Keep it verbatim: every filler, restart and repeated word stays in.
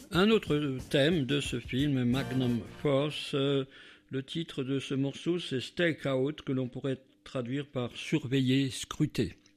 Un autre thème de ce film, Magnum Force, euh, le titre de ce morceau c'est Stake Out, que l'on pourrait traduire par surveiller, scruter.